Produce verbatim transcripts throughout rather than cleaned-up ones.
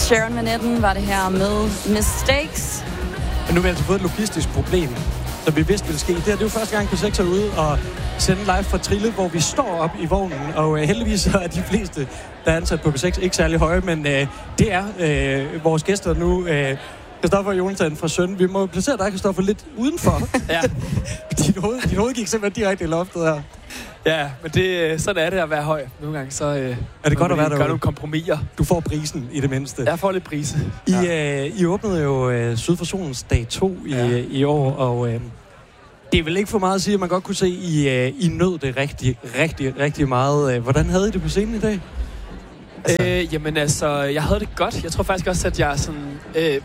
Sharon Van Etten var det her med Mistakes. Men nu har vi altså fået et logistisk problem, som vi vidste ville ske. Det her, det er jo første gang, P seks er ude og sende live fra Trille, hvor vi står op i vognen. Og øh, heldigvis så er de fleste, der er ansat på P seks, ikke særlig høje, men øh, det er øh, vores gæster nu. Øh, Christoffer og Jonathan fra Søn. Vi må placere dig, Christoffer, lidt udenfor. Ja. din, hoved, din hoved gik simpelthen direkte i loftet her. Ja, men det, sådan er det at være høj. Nogle gange så øh, er det godt at være der. Gør nogle kompromiser. Du får prisen i det mindste. Jeg får lidt prise. I, ja. øh, I åbnede jo øh, Syd for Solens dag to i, ja. i år, og øh, det er vel ikke for meget at sige, at man godt kunne se, at I, øh, I nød det rigtig, rigtig, rigtig meget. Hvordan havde I det på scenen i dag? Altså. Øh, jamen altså, jeg havde det godt. Jeg tror faktisk også, at jeg sådan... Øh,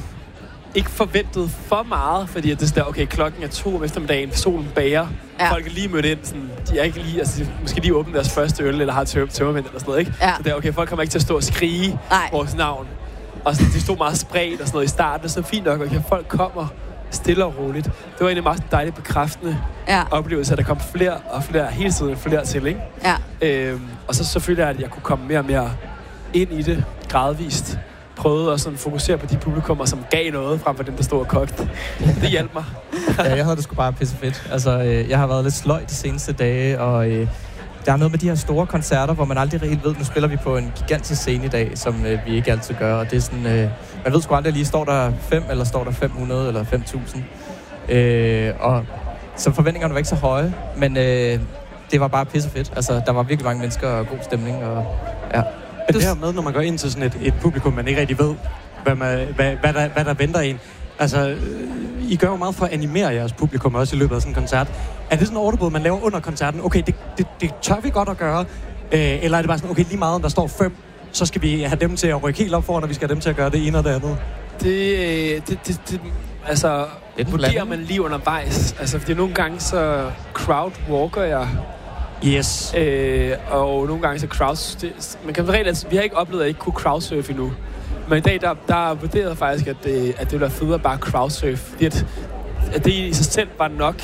ikke forventet for meget, fordi at det er sådan der, okay, klokken er to om eftermiddagen, solen bager, ja. Folk er lige mødt ind, sådan, de er ikke lige, altså, måske lige åbnet deres første øl, eller har tømmermænd eller sådan noget, ikke? Ja. Så det er, okay, folk kommer ikke til at stå og skrige Ej. vores navn. Og sådan, de stod meget spredt og sådan noget i starten, og så fint nok, okay, folk kommer stille og roligt. Det var egentlig meget dejligt bekræftende ja. oplevelse, at der kom flere og flere, hele tiden flere til, ikke? Ja. Øhm, og så selvfølgelig at jeg kunne komme mere og mere ind i det, gradvist. Prøvede at sådan fokusere på de publikummer, som gav noget, frem for dem, der stod og kogte. Det hjalp mig. Ja, jeg havde det sgu bare pisse fedt. Altså, øh, jeg har været lidt sløj de seneste dage, og øh, der er noget med de her store koncerter, hvor man aldrig helt ved, nu spiller vi på en gigantisk scene i dag, som øh, vi ikke altid gør, og det er sådan, øh, man ved sgu aldrig lige, står der fem, eller står der fem hundrede, eller fem tusind. Øh, og så forventningerne var ikke så høje, men øh, det var bare pisse fedt. Altså, der var virkelig mange mennesker og god stemning, og ja. Men det her med, når man går ind til sådan et, et publikum, man ikke rigtig ved, hvad, man, hvad, hvad, der, hvad der venter en. Altså, I gør jo meget for at animere jeres publikum også i løbet af sådan en koncert. Er det sådan en ordrebåd, man laver under koncerten? Okay, det, det, det tør vi godt at gøre. Øh, eller er det bare sådan, okay, lige meget om der står fem, så skal vi have dem til at rykke helt op foran, og vi skal have dem til at gøre det ene og det andet? Det, det, det, det altså, det vurderer man lige undervejs. Altså, fordi nogle gange så crowdwalker jeg. Yes. Øh, og nogle gange så crowds... Det, man kan rent, altså, vi har ikke oplevet at ikke kunne crowdsurfe endnu. Men i dag, der, der vurderede jeg faktisk, at det, at det ville være federe bare crowdsurfe. Fordi at, at det i sig selv var nok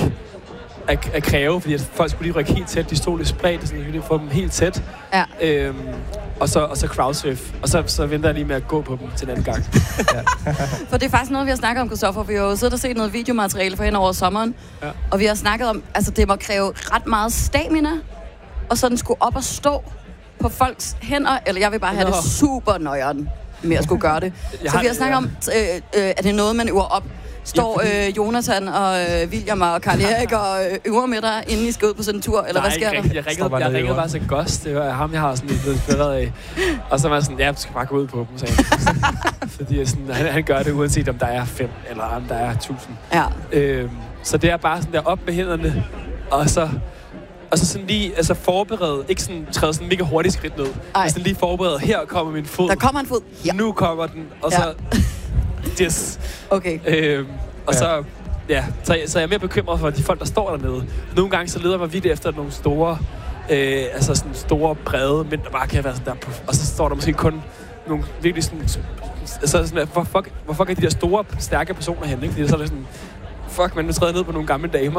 at, at kræve, fordi at folk skulle lige rykke helt tæt. De stod lidt spredt, så vi ville få dem helt tæt. Ja. Øhm, og så, og så crowdsurf. Og så, så venter jeg lige med at gå på dem til en anden gang. Ja. For det er faktisk noget, vi har snakket om, Christoffer. Vi har jo siddet og set noget videomateriale for hen over sommeren. Ja. Og vi har snakket om, altså det må kræve ret meget stamina, og så den skulle op og stå på folks hænder. Eller jeg vil bare have Nå. det super nøjeren med at skulle gøre det. Så har vi har snakket ja. om, øh, øh, er det noget, man øver op? Står ja, fordi... øh, Jonathan og øh, William og Karl Erik og øh, øver med dig, inden I skal ud på sådan en tur? Eller Nej, hvad sker der? Jeg ringede, jeg ringede bare til Ghost. Det var ham, jeg har sådan lidt blevet inspireret af. Og så var jeg sådan, ja, du skal bare gå ud på dem, sagde han. Fordi sådan, han, han gør det uanset om der er fem, eller om der er tusind. Ja. Øhm, så det er bare sådan der op med hænderne, og så... Og så sådan lige altså forberede, ikke sådan træde sådan mega hurtigt skridt ned. Men sådan lige forberede, her kommer min fod. Der kommer en fod. Ja. Nu kommer den, og så... Ja. Yes. Okay. Øhm, og ja. så... Ja, så, så er jeg mere bekymret for de folk, der står dernede. Nogle gange så leder mig vildt efter nogle store... Øh, altså sådan store, brede mænd, der bare kan være sådan der på, og så står der måske kun nogle virkelig sådan... Altså sådan, hvor fuck, hvor fuck er de der store, stærke personer henne, ikke? Fordi så er det sådan... Fuck, man nu træder ned på nogle gamle damer.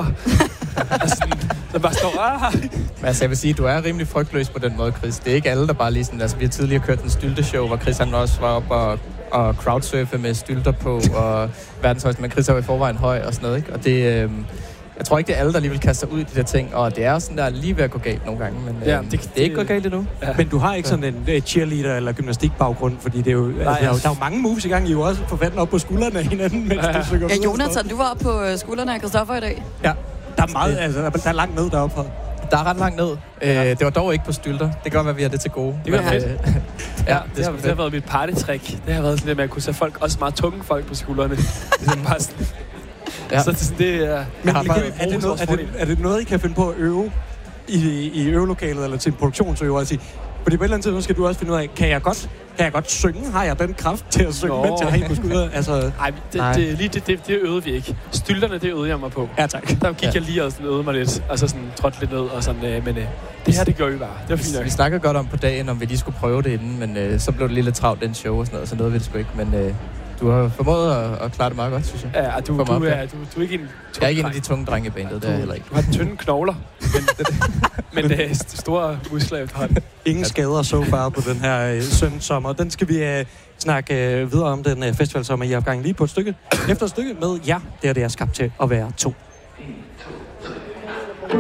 altså, der bare står... Ah. Men altså, jeg vil sige, du er rimelig frygtløs på den måde, Chris. Det er ikke alle, der bare lige sådan... Altså, vi har tidligere kørt en stylteshow, hvor Chris han også var op og, og crowdsurfe med stylter på, og verdenshøjst, men Chris er jo i forvejen høj og sådan noget, ikke? Og det... Øh, jeg tror ikke, det er alle, der lige vil kaste sig ud i de der ting, og det er sådan der lige ved at gå galt nogle gange, men ja, øh, det, det er ikke gået galt endnu. Ja. Men du har ikke sådan en uh, cheerleader eller gymnastikbaggrund, fordi det er jo, Nej, altså, der, er jo der er jo mange moves i gang, I jo også får vandet op på skuldrene af hinanden, mens ja. du synger. Ja, Jonathan, du var oppe på skuldrene af Christoffer i dag. Ja, der er meget, altså, der er langt ned deroppe. Der er ret langt ned. Ja. Øh, det var dog ikke på stylter. Det kan godt være, at vi har det til gode. Det var fedt. Øh, ja, ja, det, det, har, det har været mit partytrick. Det har været sådan, at man kunne se folk, også meget tunge folk på skuldrene. Det er bare sådan... Ja. Så det, det er... Men er, er, det noget, er, det, er det noget, I kan finde på at øve i, i øvelokalet eller til en produktionsøver? Altså, fordi på et eller andet tidspunkt skal du også finde ud af, kan jeg godt, kan jeg godt synge? Har jeg den kraft til at synge, mens jeg har en på skulderen? Altså, Ej, det, det, lige det, det, det øvede vi ikke. Stylterne, det øvede jeg mig på. Ja, tak. Der gik ja. jeg lige og sådan øvede mig lidt, og så sådan trådte lidt ned og sådan, øh, men øh, det her, det gjorde vi bare. Det var fint nok. Vi snakkede godt om på dagen, om vi lige skulle prøve det inden, men øh, så blev det lige lidt travlt den show og sådan noget, så nåede vi det sgu ikke, men... Øh, du har formået at, at klare det meget godt, synes jeg. Ja, du, du, er, du, du er ikke en Jeg er ikke en af de tunge drenge i bandet, det er jeg heller ikke. Du har den tynde knogler, men, men det er store muskler efterhånden. Ingen skader så far på den her øh, søndsommer. Den skal vi øh, snakke øh, videre om, den øh, festivalsommer i opgang lige på et stykke. Efter et stykke med jer, det er det, jeg er skabt til at være to.